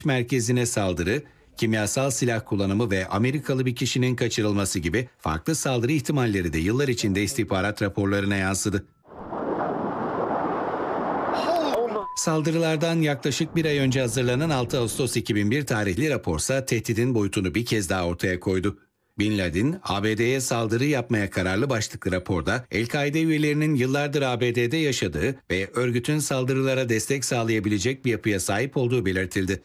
merkezine saldırı, kimyasal silah kullanımı ve Amerikalı bir kişinin kaçırılması gibi farklı saldırı ihtimalleri de yıllar içinde istihbarat raporlarına yansıdı. Saldırılardan yaklaşık bir ay önce hazırlanan 6 Ağustos 2001 tarihli raporsa tehdidin boyutunu bir kez daha ortaya koydu. Bin Laden, ABD'ye saldırı yapmaya kararlı başlıklı raporda El-Kaide üyelerinin yıllardır ABD'de yaşadığı ve örgütün saldırılara destek sağlayabilecek bir yapıya sahip olduğu belirtildi.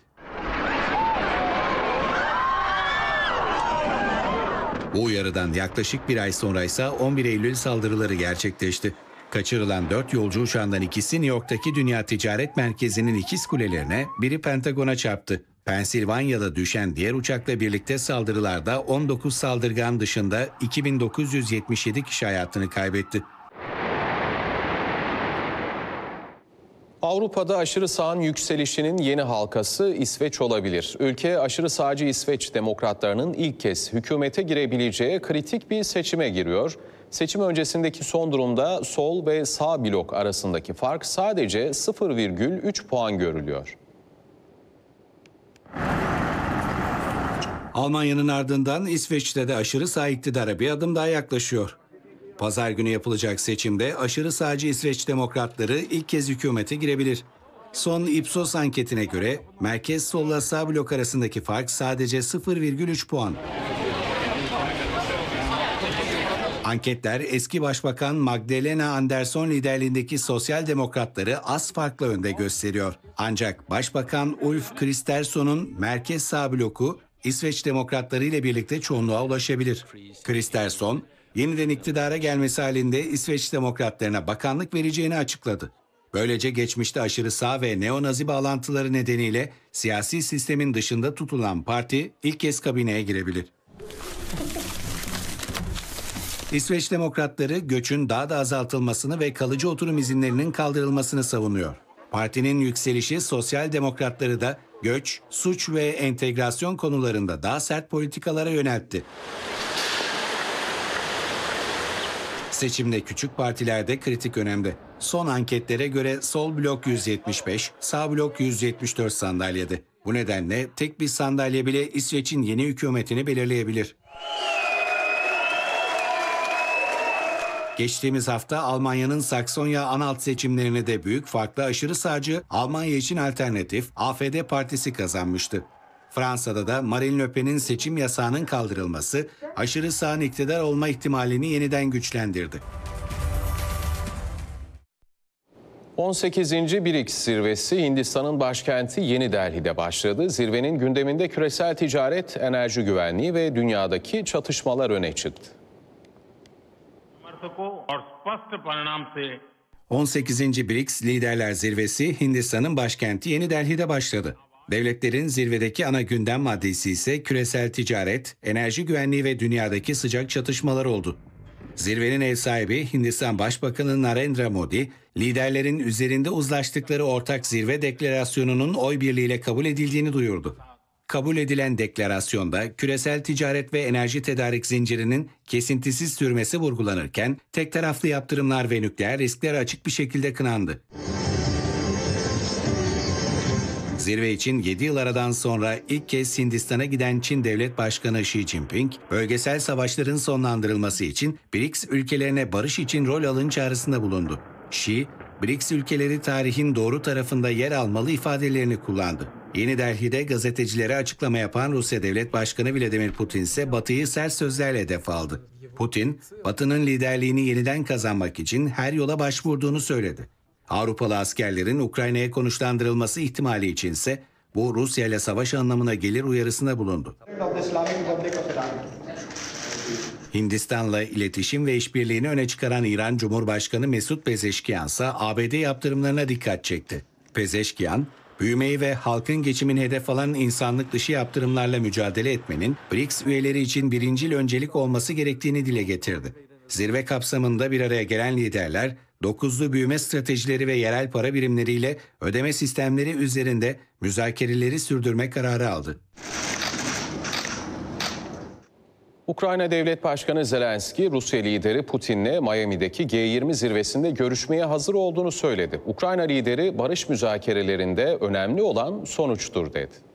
Bu uyarıdan yaklaşık bir ay sonra ise 11 Eylül saldırıları gerçekleşti. Kaçırılan 4 yolcu uçağından ikisi New York'taki Dünya Ticaret Merkezi'nin ikiz kulelerine, biri Pentagon'a çarptı. Pensilvanya'da düşen diğer uçakla birlikte saldırılarda 19 saldırgan dışında 2977 kişi hayatını kaybetti. Avrupa'da aşırı sağın yükselişinin yeni halkası İsveç olabilir. Ülke aşırı sağcı İsveç demokratlarının ilk kez hükümete girebileceği kritik bir seçime giriyor. Seçim öncesindeki son durumda sol ve sağ blok arasındaki fark sadece 0,3 puan görülüyor. Almanya'nın ardından İsveç'te de aşırı sağ iktidara bir adım daha yaklaşıyor. Pazar günü yapılacak seçimde aşırı sağcı İsveç demokratları ilk kez hükümete girebilir. Son Ipsos anketine göre merkez solla sağ blok arasındaki fark sadece 0,3 puan. Anketler eski Başbakan Magdalena Andersson liderliğindeki sosyal demokratları az farklı önde gösteriyor. Ancak Başbakan Ulf Kristersson'un merkez sağ bloku İsveç demokratları ile birlikte çoğunluğa ulaşabilir. Kristersson, yeniden iktidara gelmesi halinde İsveç demokratlarına bakanlık vereceğini açıkladı. Böylece geçmişte aşırı sağ ve neonazi bağlantıları nedeniyle siyasi sistemin dışında tutulan parti ilk kez kabineye girebilir. İsveç demokratları göçün daha da azaltılmasını ve kalıcı oturum izinlerinin kaldırılmasını savunuyor. Partinin yükselişi sosyal demokratları da göç, suç ve entegrasyon konularında daha sert politikalara yöneltti. Seçimde küçük partiler de kritik önemde. Son anketlere göre sol blok 175, sağ blok 174 sandalyede. Bu nedenle tek bir sandalye bile İsveç'in yeni hükümetini belirleyebilir. Geçtiğimiz hafta Almanya'nın Saksonya-Anhalt seçimlerini de büyük farkla aşırı sağcı Almanya için Alternatif AfD partisi kazanmıştı. Fransa'da da Marine Le Pen'in seçim yasağının kaldırılması aşırı sağın iktidar olma ihtimalini yeniden güçlendirdi. 18. BRICS zirvesi Hindistan'ın başkenti Yeni Delhi'de başladı. Zirvenin gündeminde küresel ticaret, enerji güvenliği ve dünyadaki çatışmalar öne çıktı. 18. BRICS Liderler Zirvesi Hindistan'ın başkenti Yeni Delhi'de başladı. Devletlerin zirvedeki ana gündem maddesi ise küresel ticaret, enerji güvenliği ve dünyadaki sıcak çatışmalar oldu. Zirvenin ev sahibi Hindistan Başbakanı Narendra Modi, liderlerin üzerinde uzlaştıkları ortak zirve deklarasyonunun oy birliğiyle kabul edildiğini duyurdu. Kabul edilen deklarasyonda küresel ticaret ve enerji tedarik zincirinin kesintisiz sürmesi vurgulanırken tek taraflı yaptırımlar ve nükleer riskler açık bir şekilde kınandı. Zirve için 7 yıl aradan sonra ilk kez Hindistan'a giden Çin Devlet Başkanı Xi Jinping, bölgesel savaşların sonlandırılması için BRICS ülkelerine barış için rol alın çağrısında bulundu. Xi, BRICS ülkeleri tarihin doğru tarafında yer almalı ifadelerini kullandı. Yeni Delhi'de gazetecilere açıklama yapan Rusya Devlet Başkanı Vladimir Putin ise Batı'yı sert sözlerle hedef aldı. Putin, Batı'nın liderliğini yeniden kazanmak için her yola başvurduğunu söyledi. Avrupalı askerlerin Ukrayna'ya konuşlandırılması ihtimali içinse bu Rusya ile savaş anlamına gelir uyarısında bulundu. Hindistan'la iletişim ve işbirliğini öne çıkaran İran Cumhurbaşkanı Mesut Pezeşkiyan ise ABD yaptırımlarına dikkat çekti. Pezeşkiyan, büyümeyi ve halkın geçimini hedef alan insanlık dışı yaptırımlarla mücadele etmenin BRICS üyeleri için birincil öncelik olması gerektiğini dile getirdi. Zirve kapsamında bir araya gelen liderler, 9'lu büyüme stratejileri ve yerel para birimleriyle ödeme sistemleri üzerinde müzakereleri sürdürme kararı aldı. Ukrayna Devlet Başkanı Zelenski, Rusya lideri Putin'le Miami'deki G20 zirvesinde görüşmeye hazır olduğunu söyledi. Ukrayna lideri barış müzakerelerinde önemli olan sonuçtur dedi.